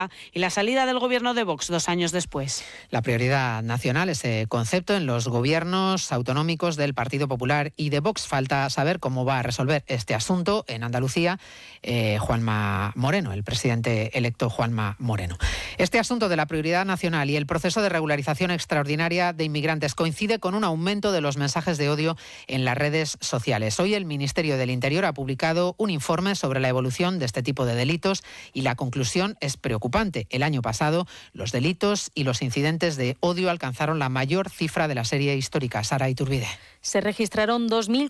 y la salida del gobierno de Vox 2 años después. La prioridad nacional, ese concepto en los gobiernos autonómicos del Partido Popular y de Vox. Falta saber cómo va a resolver este asunto en Andalucía Juanma Moreno, el presidente electo Juanma Moreno. Este asunto de la prioridad nacional y el proceso de regularización extraordinaria de inmigrantes coincide con un aumento de los mensajes de odio en las redes sociales. Hoy el Ministerio del Interior ha publicado un informe sobre la evolución de este tipo de delitos y la conclusión es preocupante. El año pasado, los delitos y los incidentes de odio alcanzaron la mayor cifra de la serie histórica. Sara Iturbide. Se registraron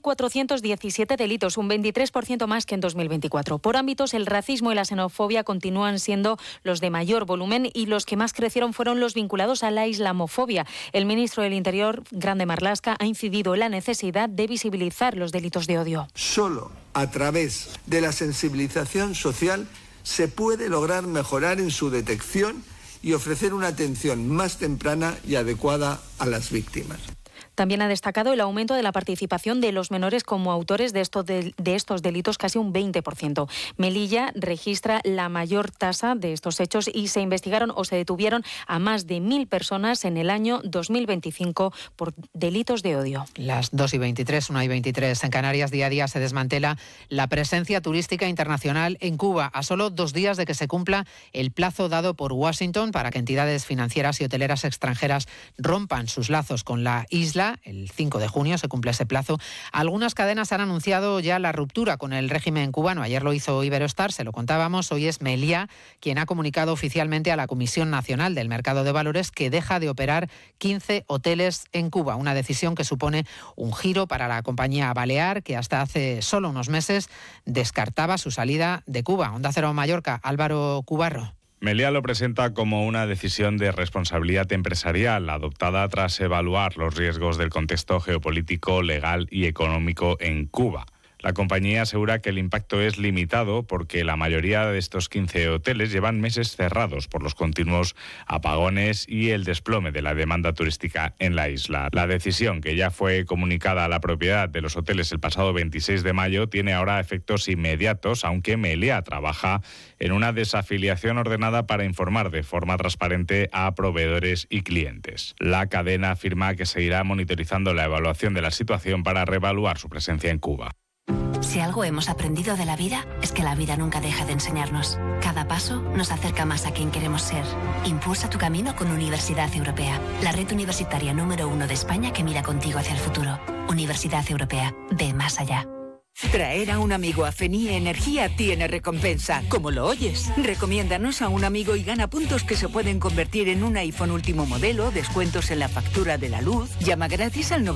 2.417 delitos, un 23% más que en 2024. Por ámbitos, el racismo y la xenofobia continúan siendo los de mayor volumen y los que más crecieron fueron los vinculados a la islamofobia. El ministro del Interior, Grande Marlaska, ha incidido en la necesidad de visibilizar los delitos de odio. Solo a través de la sensibilización social se puede lograr mejorar en su detección y ofrecer una atención más temprana y adecuada a las víctimas. También ha destacado el aumento de la participación de los menores como autores de estos delitos, casi un 20%. Melilla registra la mayor tasa de estos hechos y se investigaron o se detuvieron a más de 1.000 personas en el año 2025 por delitos de odio. Las 2:23, 1:23 en Canarias. Día a día se desmantela la presencia turística internacional en Cuba, a solo 2 días de que se cumpla el plazo dado por Washington para que entidades financieras y hoteleras extranjeras rompan sus lazos con la isla. El 5 de junio se cumple ese plazo. Algunas cadenas han anunciado ya la ruptura con el régimen cubano. Ayer lo hizo Iberostar, se lo contábamos. Hoy es Meliá quien ha comunicado oficialmente a la Comisión Nacional del Mercado de Valores que deja de operar 15 hoteles en Cuba. Una decisión que supone un giro para la compañía balear, que hasta hace solo unos meses descartaba su salida de Cuba. Onda Cero Mallorca, Álvaro Cubarro. Meliá lo presenta como una decisión de responsabilidad empresarial adoptada tras evaluar los riesgos del contexto geopolítico, legal y económico en Cuba. La compañía asegura que el impacto es limitado porque la mayoría de estos 15 hoteles llevan meses cerrados por los continuos apagones y el desplome de la demanda turística en la isla. La decisión, que ya fue comunicada a la propiedad de los hoteles el pasado 26 de mayo, tiene ahora efectos inmediatos, aunque Meliá trabaja en una desafiliación ordenada para informar de forma transparente a proveedores y clientes. La cadena afirma que seguirá monitorizando la evaluación de la situación para reevaluar su presencia en Cuba. Si algo hemos aprendido de la vida, es que la vida nunca deja de enseñarnos. Cada paso nos acerca más a quien queremos ser. Impulsa tu camino con Universidad Europea, la red universitaria número 1 de España que mira contigo hacia el futuro. Universidad Europea, ve más allá. Traer a un amigo a FENIE Energía tiene recompensa. ¿Cómo lo oyes? Recomiéndanos a un amigo y gana puntos que se pueden convertir en un iPhone último modelo, descuentos en la factura de la luz. Llama gratis al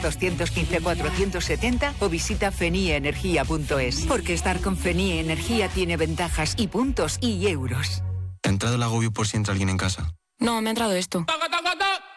900-215-470 o visita fenieenergia.es. Porque estar con FENIE Energía tiene ventajas y puntos y euros. ¿Te ha entrado el agobio por si entra alguien en casa? No, me ha entrado esto.